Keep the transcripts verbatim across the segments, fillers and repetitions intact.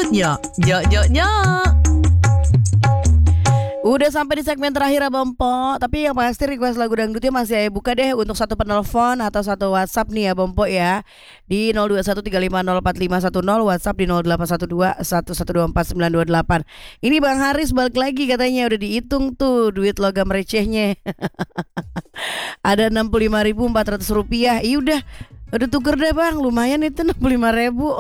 Dangdutnya, nyok nyok nyok. Udah sampai di segmen terakhir Abang Po. Tapi yang pasti request lagu dangdutnya masih saya buka deh untuk satu penelpon atau satu WhatsApp nih ya Abang Po ya. Di nol dua satu tiga lima nol empat lima satu nol, WhatsApp di nol delapan satu dua satu satu dua empat sembilan dua delapan. Ini Bang Haris balik lagi katanya udah dihitung tuh duit logam recehnya. Ada enam puluh lima ribu empat ratus rupiah. Iya udah, udah tuker deh Bang, lumayan itu enam puluh lima ribu.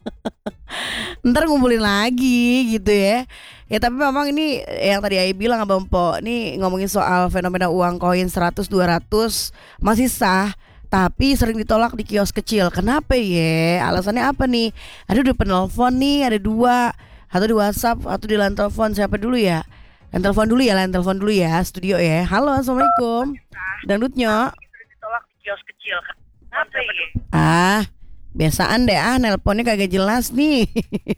Ntar ngumpulin lagi gitu ya. Ya tapi memang ini yang tadi Ai bilang Abang Po, ini ngomongin soal fenomena uang koin seratus dua ratus masih sah, tapi sering ditolak di kios kecil. Kenapa ya? Alasannya apa nih? Ada udah penelpon nih, ada dua. Atau di WhatsApp, atau di line telepon. Siapa dulu ya? Line telepon dulu ya, line telepon dulu ya, studio ya. Halo, Assalamualaikum. Dangdutnya. Sering ditolak di kios kecil. Kenapa ya? Ah, biasaan deh ah, nelponnya kagak jelas nih.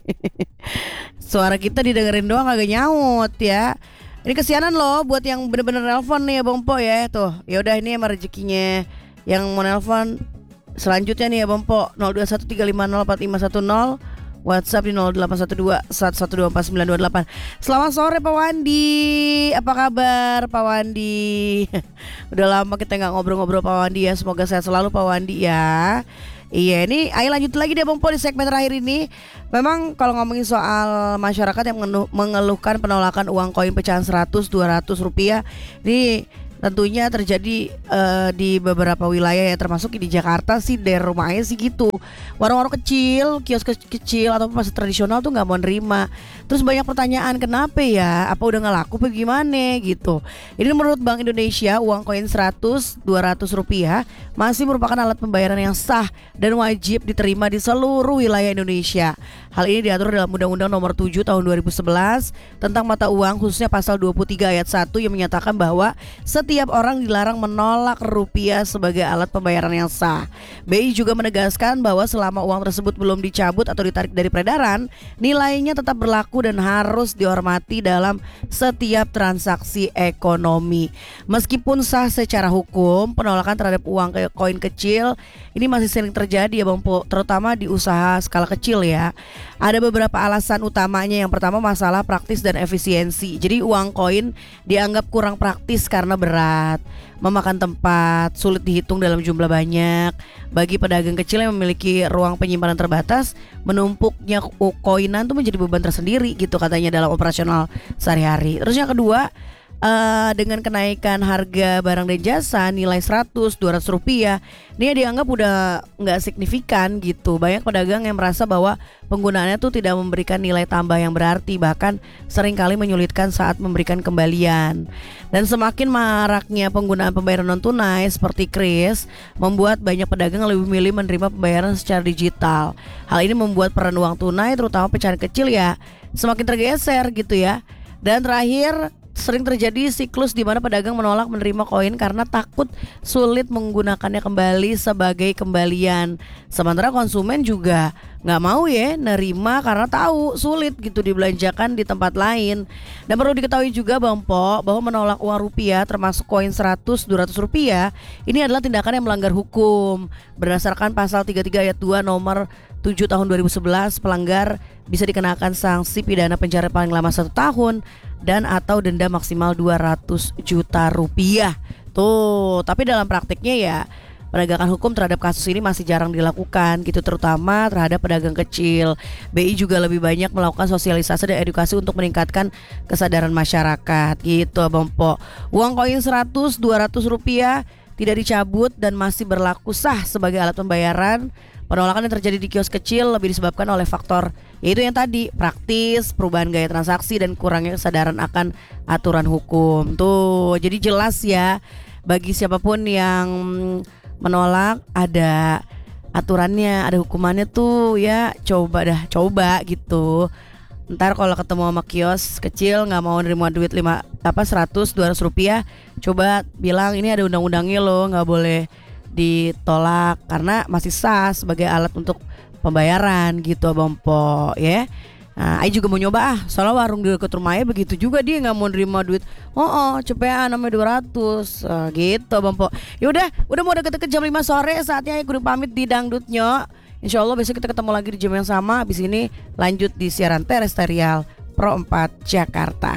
Suara kita didengerin doang kagak nyaut ya. Ini kesianan loh buat yang bener-bener nelpon nih ya Bang Po ya. Tuh, ya udah ini emang rezekinya yang mau nelpon. Selanjutnya nih ya Bang Po, nol dua satu tiga lima nol empat lima satu nol, WhatsApp di nol delapan satu dua satu satu dua empat sembilan dua delapan. Selamat sore Pak Wandi. Apa kabar Pak Wandi? Udah lama kita gak ngobrol-ngobrol Pak Wandi ya. Semoga sehat selalu Pak Wandi ya. Iya, ini ayo lanjut lagi deh Bang Po di segmen terakhir ini. Memang kalau ngomongin soal masyarakat yang mengeluh, mengeluhkan penolakan uang koin pecahan seratus dua ratus rupiah, ini tentunya terjadi uh, di beberapa wilayah ya, termasuk di Jakarta sih, dari rumahnya sih gitu. Warung-warung kecil, kios ke- kecil atau pasar tradisional tuh nggak mau nerima. Terus banyak pertanyaan, kenapa ya? Apa udah nggak laku? Apa gimana gitu? Ini menurut Bank Indonesia, uang koin seratus, dua ratus rupiah masih merupakan alat pembayaran yang sah dan wajib diterima di seluruh wilayah Indonesia. Hal ini diatur dalam Undang-Undang Nomor tujuh Tahun dua ribu sebelas tentang mata uang, khususnya pasal dua puluh tiga ayat satu yang menyatakan bahwa setiap orang dilarang menolak rupiah sebagai alat pembayaran yang sah. B I juga menegaskan bahwa selama uang tersebut belum dicabut atau ditarik dari peredaran, nilainya tetap berlaku dan harus dihormati dalam setiap transaksi ekonomi. Meskipun sah secara hukum, penolakan terhadap uang ke koin kecil ini masih sering terjadi ya Bang Po, terutama di usaha skala kecil ya. Ada beberapa alasan utamanya. Yang pertama, masalah praktis dan efisiensi. Jadi uang koin dianggap kurang praktis karena berat, memakan tempat, sulit dihitung dalam jumlah banyak. Bagi pedagang kecil yang memiliki ruang penyimpanan terbatas, menumpuknya koinan tuh menjadi beban tersendiri gitu katanya dalam operasional sehari-hari. Terus yang kedua, Uh, dengan kenaikan harga barang dan jasa nilai seratus, dua ratus rupiah, ini dianggap udah nggak signifikan gitu. Banyak pedagang yang merasa bahwa penggunaannya tuh tidak memberikan nilai tambah yang berarti, bahkan seringkali menyulitkan saat memberikan kembalian. Dan semakin maraknya penggunaan pembayaran non tunai seperti kris, membuat banyak pedagang lebih memilih menerima pembayaran secara digital. Hal ini membuat peran uang tunai, terutama pecahan kecil ya, semakin tergeser gitu ya. Dan terakhir, sering terjadi siklus di mana pedagang menolak menerima koin karena takut sulit menggunakannya kembali sebagai kembalian. Sementara konsumen juga nggak mau ya nerima karena tahu sulit gitu dibelanjakan di tempat lain. Dan perlu diketahui juga Bang Po, bahwa menolak uang rupiah termasuk koin seratus, dua ratus rupiah ini adalah tindakan yang melanggar hukum. Berdasarkan pasal tiga puluh tiga ayat dua nomor tujuh tahun dua ribu sebelas, pelanggar bisa dikenakan sanksi pidana penjara paling lama satu tahun dan atau denda maksimal dua ratus juta rupiah. Tuh, tapi dalam praktiknya ya penegakan hukum terhadap kasus ini masih jarang dilakukan gitu, terutama terhadap pedagang kecil. B I juga lebih banyak melakukan sosialisasi dan edukasi untuk meningkatkan kesadaran masyarakat gitu Abang Po. Uang koin seratus, dua ratus rupiah tidak dicabut dan masih berlaku sah sebagai alat pembayaran. Penolakan yang terjadi di kios kecil lebih disebabkan oleh faktor yaitu yang tadi, praktis, perubahan gaya transaksi, dan kurangnya kesadaran akan aturan hukum. Tuh, jadi jelas ya, bagi siapapun yang menolak ada aturannya, ada hukumannya tuh ya. Coba dah, coba gitu. Ntar kalau ketemu sama kios kecil nggak mau nerima duit lima apa seratus, dua ratus rupiah, coba bilang ini ada undang-undangnya loh, nggak boleh ditolak karena masih sah sebagai alat untuk pembayaran gitu Abang Po ya. Nah, Ai juga mau nyoba ah, soalnya warung di dekat rumahnya begitu juga, dia nggak mau nerima duit. Oh, oh cepean namanya dua ratus uh, gitu Abang Po. Yaudah, udah mau deket-deket jam lima sore, saatnya aku udah pamit di Dangdutnya. Insya Allah besok kita ketemu lagi di jam yang sama. Abis ini lanjut di siaran terestrial Pro empat Jakarta.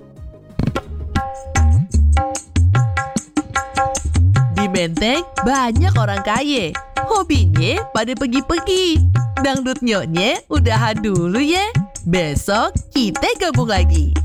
Di Menteng banyak orang kaya, hobinya pada pergi-pergi. Dangdut nyoknya udahan dulu ya. Besok kita gabung lagi.